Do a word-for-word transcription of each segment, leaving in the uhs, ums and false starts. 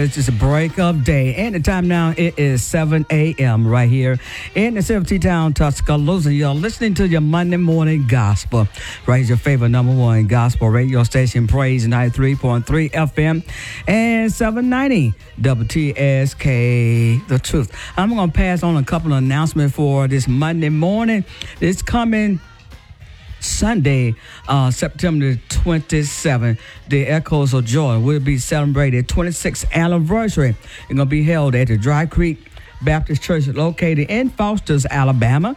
It's just a break of day. And the time now, it is seven a.m. right here in the city of T-Town, Tuscaloosa. You're listening to your Monday morning gospel. Right here's your favorite number one gospel radio station, Praise ninety-three point three F M and seven ninety W T S K, The Truth. I'm going to pass on a couple of announcements for this Monday morning. It's coming Sunday, uh, September twenty-seventh, the Echoes of Joy will be celebrating twenty-sixth anniversary. It's going to be held at the Dry Creek Baptist Church located in Foster's, Alabama.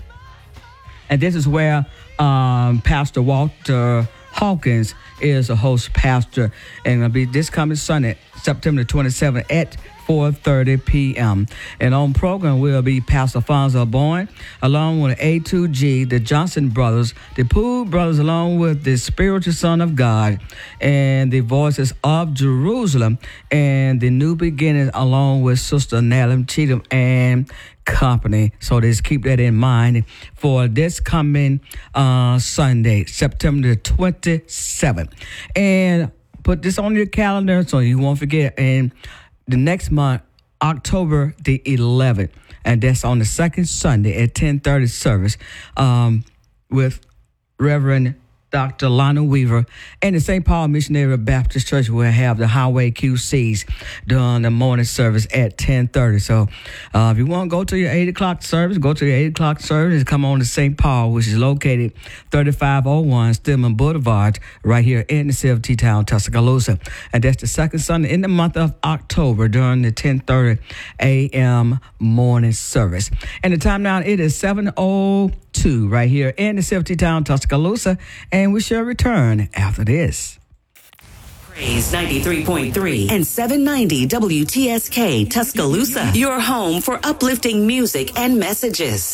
And this is where um, Pastor Walter Hawkins is a host pastor. And it'll be this coming Sunday, September twenty-seventh at four thirty p.m. And on program will be Pastor Alfonso Boyne, along with A two G, the Johnson Brothers, the Poole Brothers, along with the Spiritual Son of God, and the Voices of Jerusalem, and the New Beginnings, along with Sister Natalie Cheatham and company. So just keep that in mind for this coming uh, Sunday, September twenty-seventh. And put this on your calendar so you won't forget. And the next month, October the eleventh, and that's on the second Sunday at ten thirty service um, with Reverend Doctor Lionel Weaver and the Saint Paul Missionary Baptist Church will have the Highway Q Cs during the morning service at ten thirty. So uh, if you want to go to your eight o'clock service, go to your eight o'clock service and come on to Saint Paul, which is located thirty-five oh one Stillman Boulevard right here in the city of T-Town, Tuscaloosa. And that's the second Sunday in the month of October during the ten thirty a.m. morning service. And the time now, it is seven oh two right here in the city of T-Town, Tuscaloosa. And we shall return after this. Praise ninety-three point three and seven ninety W T S K Tuscaloosa, your home for uplifting music and messages.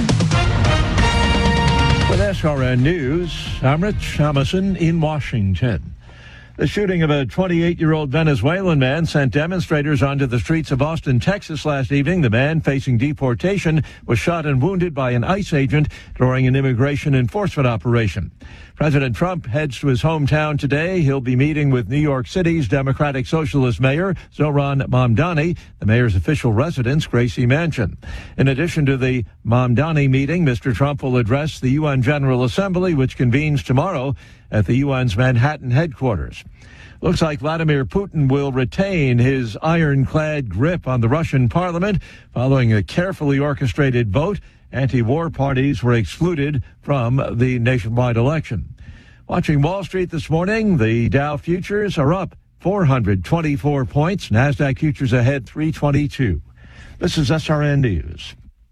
With S R N News, I'm Rich Thomason in Washington. The shooting of a twenty-eight-year-old Venezuelan man sent demonstrators onto the streets of Austin, Texas last evening. The man facing deportation was shot and wounded by an ICE agent during an immigration enforcement operation. President Trump heads to his hometown today. He'll be meeting with New York City's Democratic Socialist Mayor, Zohran Mamdani, the mayor's official residence, Gracie Mansion. In addition to the Mamdani meeting, Mister Trump will address the U N General Assembly, which convenes tomorrow at the U N's Manhattan headquarters. Looks like Vladimir Putin will retain his ironclad grip on the Russian parliament following a carefully orchestrated vote. Anti-war parties were excluded from the nationwide election. Watching Wall Street this morning, the Dow futures are up four hundred twenty-four points. NASDAQ futures ahead three twenty-two. This is S R N News.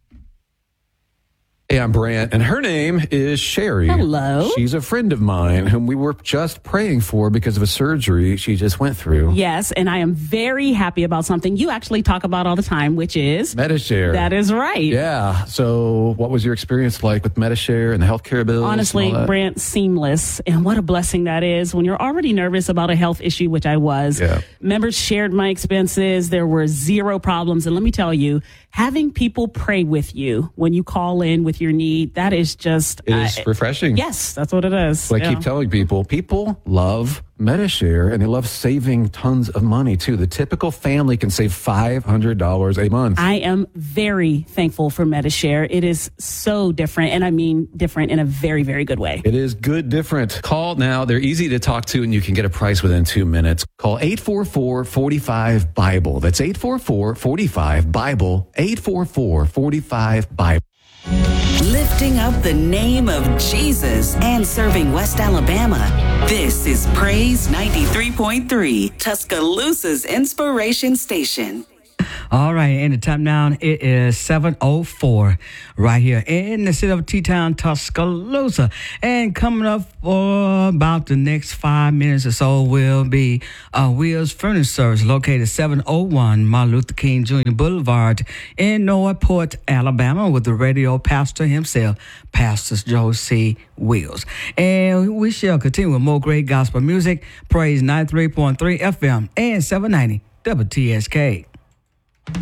Hey, I'm Brant, and her name is Sherry. Hello. She's a friend of mine whom we were just praying for because of a surgery she just went through. Yes, and I am very happy about something you actually talk about all the time, which is Medi-Share. That is right. Yeah. So what was your experience like with Medi-Share and the healthcare bills? Honestly, Brant, seamless. And what a blessing that is when you're already nervous about a health issue, which I was. Yeah. Members shared my expenses. There were zero problems. And let me tell you, having people pray with you when you call in with your need, that is just... It is uh, refreshing. Yes, that's what it is. But I yeah. keep telling people, people love Medi-Share, and they love saving tons of money, too. The typical family can save five hundred dollars a month. I am very thankful for Medi-Share. It is so different, and I mean different in a very, very good way. It is good different. Call now. They're easy to talk to, and you can get a price within two minutes. Call eight four four, four five, BIBLE. That's eight four four, four five, BIBLE. eight four four, four five, BIBLE. Lifting up the name of Jesus and serving West Alabama. This is Praise ninety-three point three, Tuscaloosa's inspiration station. All right, and the time now, it is seven oh four right here in the city of T-Town, Tuscaloosa. And coming up for about the next five minutes or so will be uh, Wheels Furniture Service located seven oh one Martin Luther King Junior Boulevard in Northport, Alabama with the radio pastor himself, Pastor Joe C. Wheels. And we shall continue with more great gospel music. Praise ninety-three point three F M and seven ninety W T S K.